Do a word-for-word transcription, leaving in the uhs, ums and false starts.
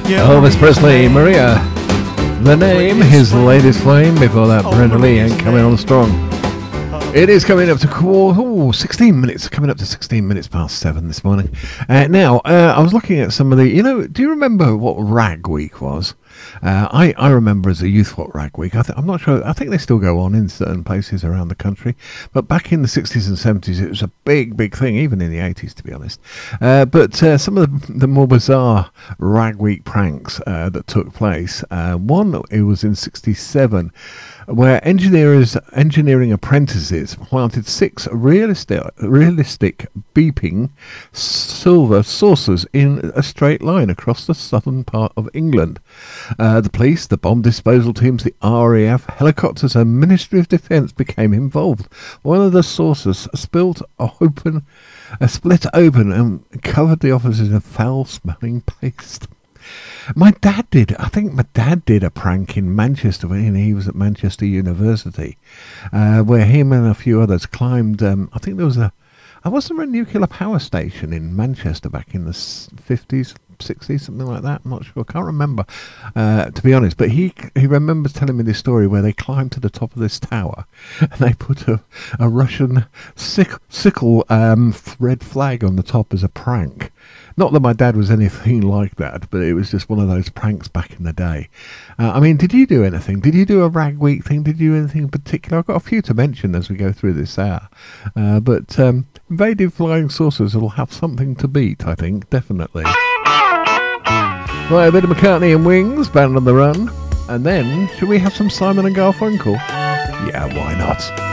Elvis Presley, Maria. The Name, his latest flame. Before that, Brenda Lee and Coming On Strong. It is coming up to call, oh, sixteen minutes, coming up to sixteen minutes past seven this morning. Uh, now, uh, I was looking at some of the, you know, do you remember what Rag Week was? Uh, I, I remember as a youth what Rag Week. I th- I'm not sure, I think they still go on in certain places around the country. But back in the sixties and seventies, it was a big, big thing, even in the eighties, to be honest. Uh, but uh, some of the, the more bizarre Rag Week pranks uh, that took place, uh, one, it was in sixty-seven, where engineers, engineering apprentices planted six realistic, realistic beeping silver saucers in a straight line across the southern part of England. Uh, the police, the bomb disposal teams, the R A F, helicopters and Ministry of Defence became involved. One of the saucers spilled open, uh, split open and covered the officers in a foul-smelling paste. My dad did, I think my dad did a prank in Manchester when he was at Manchester University, uh, where him and a few others climbed, um, I think there was a, I wasn't a nuclear power station in Manchester back in the fifties, sixties, something like that. I'm not sure, I can't remember, uh, to be honest, but he he remembers telling me this story where they climbed to the top of this tower and they put a, a Russian sick, sickle um, red flag on the top as a prank. Not that my dad was anything like that, but it was just one of those pranks back in the day. Uh, I mean, did you do anything? Did you do a Rag Week thing? Did you do anything in particular? I've got a few to mention as we go through this hour. Uh, but um, invaded flying saucers will have something to beat, I think, definitely. Right, a bit of McCartney and Wings, Band on the Run. And then, should we have some Simon and Garfunkel? Yeah, why not?